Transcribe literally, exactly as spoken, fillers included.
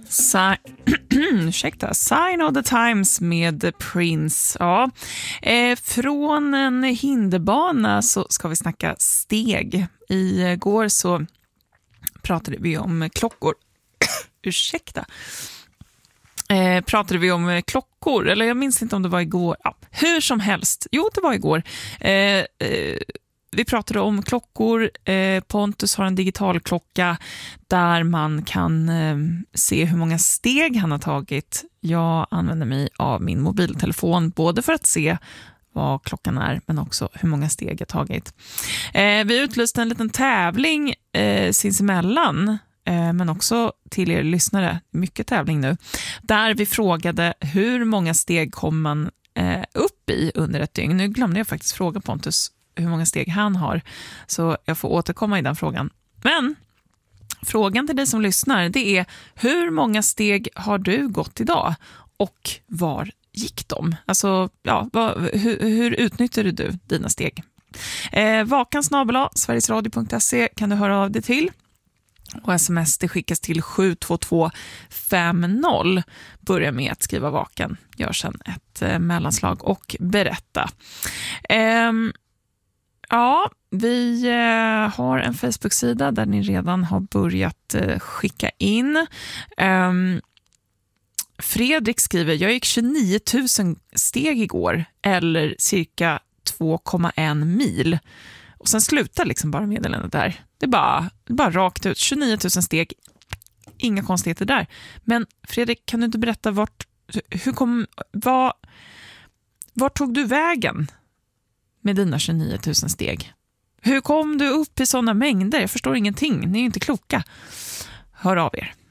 Si- Ursäkta, Sign of the Times med Prince. Ja. Eh, från en hinderbana så ska vi snacka steg. Igår så pratade vi om klockor. Ursäkta. Eh, pratade vi om klockor, eller jag minns inte om det var igår. Ja, hur som helst. Jo, det var igår. Eh, eh, Vi pratade om klockor. Eh, Pontus har en digital klocka där man kan eh, se hur många steg han har tagit. Jag använder mig av min mobiltelefon både för att se vad klockan är men också hur många steg jag tagit. Eh, vi utlyste en liten tävling eh, sinsemellan eh, men också till er lyssnare. Mycket tävling nu. Där vi frågade hur många steg kommer man eh, upp i under ett dygn. Nu glömde jag faktiskt fråga Pontus hur många steg han har, så jag får återkomma i den frågan. Men frågan till dig som lyssnar, det är hur många steg har du gått idag och var gick de? Alltså, ja, vad, hur, hur utnyttjade du dina steg? Eh, vakan snabel-a sverigesradio punkt se kan du höra av dig till. Och sms det skickas till sju två två fem noll. Börja med att skriva vaken. Gör sedan ett eh, mellanslag och berätta. Ehm Ja, vi eh, har en Facebook-sida där ni redan har börjat eh, skicka in. Um, Fredrik skriver, jag gick tjugonio tusen steg igår, eller cirka två komma en mil. Och sen slutar liksom bara meddelandet där. Det är bara, bara rakt ut, tjugonio tusen steg. Inga konstigheter där. Men Fredrik, kan du inte berätta vart, hur kom, vad, vart tog du vägen med dina tjugonio tusen steg? Hur kom du upp i sådana mängder? Jag förstår ingenting. Ni är inte kloka. Hör av er.